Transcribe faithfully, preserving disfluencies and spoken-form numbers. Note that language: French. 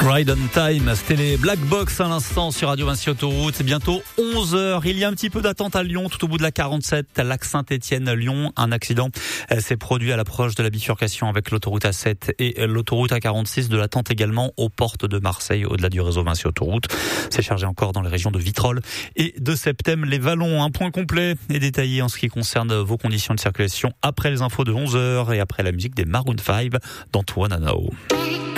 Ride on Time, c'était les Black Box à l'instant sur Radio Vinci Autoroute. C'est bientôt onze heures. Il y a un petit peu d'attente à Lyon, tout au bout de la quarante-sept, à l'axe Saint-Étienne-Lyon. Un accident s'est produit à l'approche de la bifurcation avec l'autoroute A sept et l'autoroute A quarante-six. De l'attente également aux portes de Marseille, au-delà du réseau Vinci Autoroute. C'est chargé encore dans les régions de Vitrolles et de Septem-les-Vallons. Un point complet et détaillé en ce qui concerne vos conditions de circulation après les infos de onze heures et après la musique des Maroon five d'Antoine Anao.